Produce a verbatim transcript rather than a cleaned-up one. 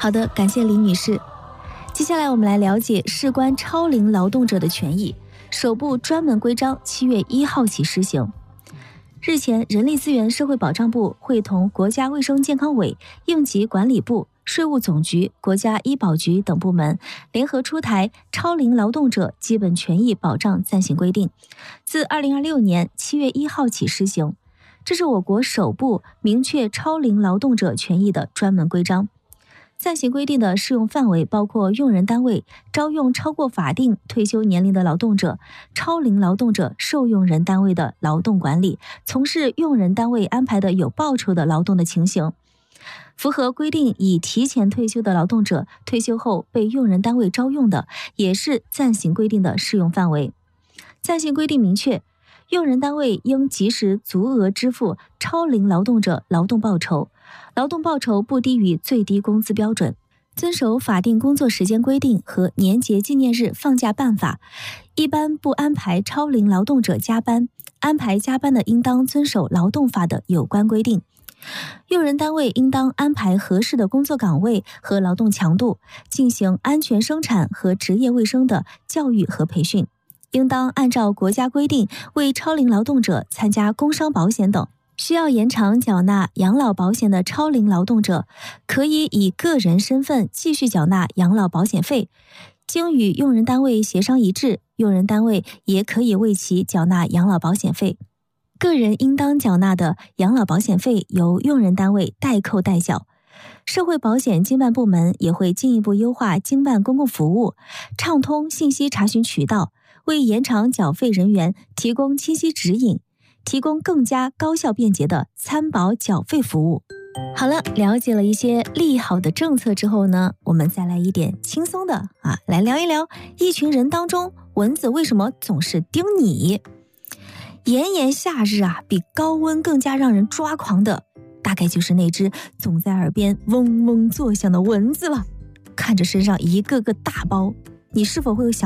好的，感谢李女士。接下来我们来了解事关超龄劳动者的权益。首部专门规章七月一号起施行。日前，人力资源社会保障部会同国家卫生健康委、应急管理部、税务总局、国家医保局等部门联合出台《超龄劳动者基本权益保障暂行规定》，自二零二六年七月一号起施行。这是我国首部明确超龄劳动者权益的专门规章。暂行规定的适用范围包括用人单位招用超过法定退休年龄的劳动者、超龄劳动者受用人单位的劳动管理、从事用人单位安排的有报酬的劳动的情形。符合规定已提前退休的劳动者，退休后被用人单位招用的，也是暂行规定的适用范围。暂行规定明确，用人单位应及时足额支付超龄劳动者劳动报酬，劳动报酬不低于最低工资标准，遵守法定工作时间规定和年节纪念日放假办法，一般不安排超龄劳动者加班，安排加班的应当遵守劳动法的有关规定。用人单位应当安排合适的工作岗位和劳动强度，进行安全生产和职业卫生的教育和培训。应当按照国家规定为超龄劳动者参加工伤保险等需要延长缴纳养老保险的超龄劳动者，可以以个人身份继续缴纳养老保险费，经与用人单位协商一致，用人单位也可以为其缴纳养老保险费。个人应当缴纳的养老保险费由用人单位代扣代缴。社会保险经办部门也会进一步优化经办公共服务，畅通信息查询渠道，为延长缴费人员提供清晰指引，提供更加高效便捷的参保缴费服务。好了，了解了一些利好的政策之后呢，我们再来一点轻松的啊，来聊一聊一群人当中蚊子为什么总是叮你。炎炎夏日啊，比高温更加让人抓狂的，大概就是那只总在耳边嗡嗡作响的蚊子了。看着身上一个个大包，你是否会有想